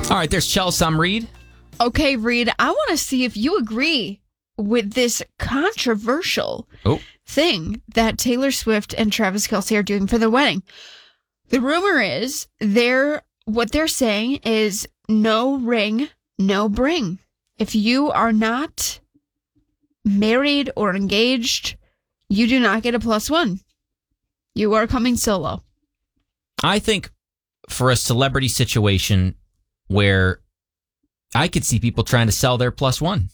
All right, there's Chelsea. I'm Reed. Okay, Reed, I want to see if you agree with this controversial thing that Taylor Swift and Travis Kelce are doing for their wedding. The rumor is what they're saying is no ring, no bring. If you are not married or engaged, you do not get a +1. You are coming solo. I think for a celebrity situation where I could see people trying to sell their +1,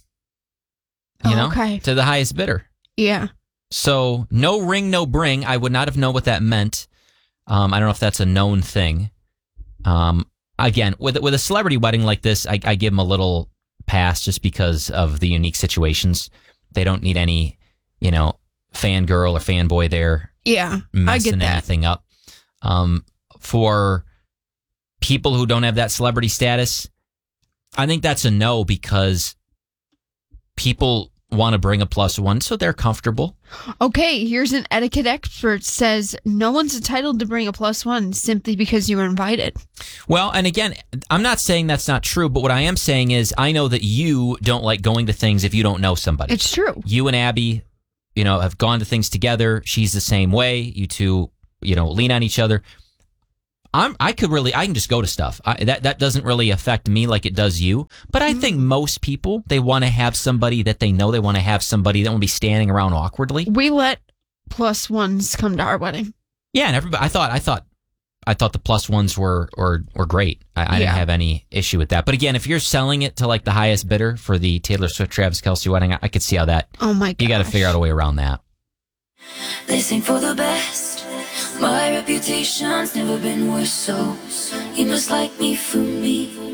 to the highest bidder. Yeah. So no ring, no bring. I would not have known what that meant. I don't know if that's a known thing. Again, with a celebrity wedding like this, I give them a little pass just because of the unique situations. They don't need any, fangirl or fanboy there. Yeah, messing anything up. For people who don't have that celebrity status, I think that's a no, because people want to bring a +1 so they're comfortable. Okay, here's an etiquette expert says no one's entitled to bring a +1 simply because you were invited. Well, and again, I'm not saying that's not true, but what I am saying is I know that you don't like going to things if you don't know somebody. It's true. You and Abby, have gone to things together. She's the same way. You two, lean on each other. I can just go to stuff. That doesn't really affect me like it does you. But I think most people, they want to have somebody that they know. They want to have somebody that won't be standing around awkwardly. We let +1s come to our wedding. Yeah, and everybody. I thought the +1s were great. I didn't have any issue with that. But again, if you're selling it to like the highest bidder for the Taylor Swift Travis Kelce wedding, I could see how that. Oh my god! You got to figure out a way around that. They sing for the best. My reputation's never been worse, so you must like me for me.